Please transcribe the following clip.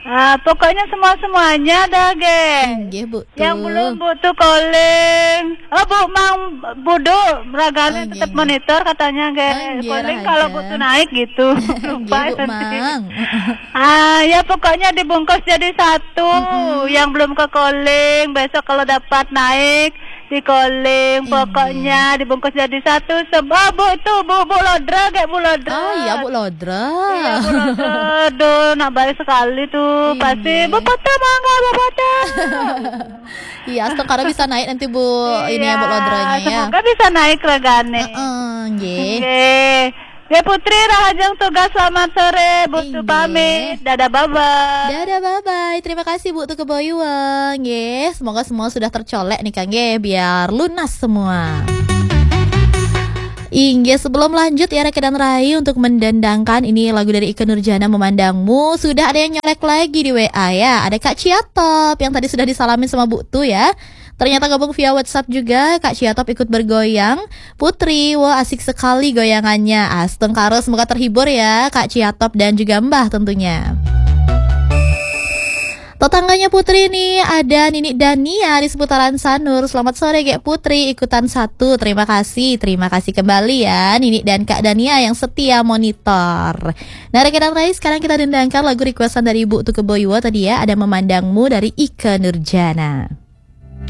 Pokoknya semuanya dah, geng. Nggih, Bu. Yang belum butuh calling. Bu Mang Budu raganya tetap Nggih. monitor katanya, geng. Nggih, Calling Rahaja. kalau butuh naik gitu. Lupa Nggih, Bu nanti. Mang. Ya pokoknya dibungkus jadi satu. Yang belum ke calling besok kalau dapat naik di calling, pokoknya dibungkus jadi satu. Sebab Bu tuh Bu Lodra kayak Bu Lodra. Oh iya, Bu Lodra. Iya, Bu Lodra. Aduh, nak baik sekali tuh. Pasti Bu Pata mangga, Bu Pata. Iya, sekarang bisa naik nanti Bu. Ini ya Bu Lodranya ya. Semoga bisa naik regane. Nggih. Ya Putri Rahajeng tugas selamat sore. Butuh pamit. Dadah bye-bye. Dadah bye-bye. Terima kasih Bu tuh keboyuang. Nggih, semoga semua sudah tercolek nih Kang nggih biar lunas semua. Inggih, sebelum lanjut ya rekan Rai untuk mendendangkan ini lagu dari Ikke Nurjana Memandangmu. Sudah ada yang nyolek lagi di WA ya. Ada Kak Ciatop yang tadi sudah disalamin sama Bu Tu ya. Ternyata gabung via WhatsApp juga. Kak Ciatop ikut bergoyang. Putri, wah asik sekali goyangannya. Astengkaro, semoga terhibur ya Kak Ciatop dan juga Mbah tentunya. Tetangganya Putri nih ada Nini Dania di seputaran Sanur. Selamat sore Gek Putri, ikutan satu. Terima kasih kembali ya Nini dan Kak Dania yang setia monitor. Nah rekan Rai, sekarang kita dendangkan lagu requestan dari Ibu Tukeboywo tadi ya. Ada Memandangmu dari Ikke Nurjana.